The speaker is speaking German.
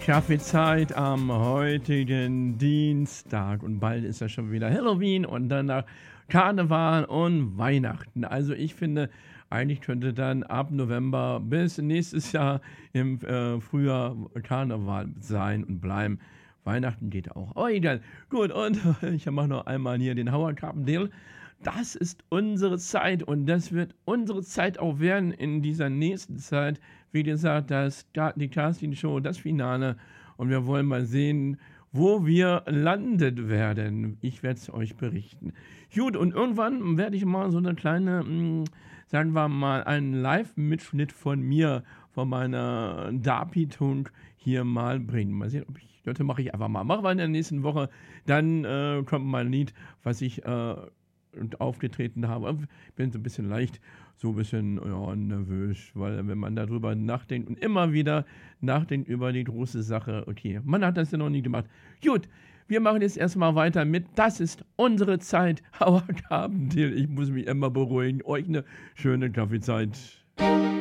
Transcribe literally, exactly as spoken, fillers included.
Kaffeezeit am heutigen Dienstag und bald ist ja schon wieder Halloween und danach Karneval und Weihnachten. Also ich finde, eigentlich könnte dann ab November bis nächstes Jahr im äh, Frühjahr Karneval sein und bleiben. Weihnachten geht auch. Oh, egal. Gut, und ich mache noch einmal hier den Howard Carpendale. Das ist unsere Zeit und das wird unsere Zeit auch werden in dieser nächsten Zeit. Wie gesagt, das, die Casting-Show, das Finale. Und wir wollen mal sehen, wo wir landet werden. Ich werde es euch berichten. Gut, und irgendwann werde ich mal so eine kleine, mh, sagen wir mal, einen Live-Mitschnitt von mir, von meiner Darbietung hier mal bringen. Mal sehen, ob ich, das mache ich einfach mal. Machen wir in der nächsten Woche. Dann äh, kommt mein Lied, was ich äh, aufgetreten habe. Ich bin so ein bisschen leicht, so ein bisschen ja, nervös, weil wenn man darüber nachdenkt und immer wieder nachdenkt über die große Sache, okay, man hat das ja noch nie gemacht. Gut, wir machen jetzt erstmal weiter mit Das ist unsere Zeit. Howard Carpendale, ich muss mich immer beruhigen. Euch eine schöne Kaffeezeit.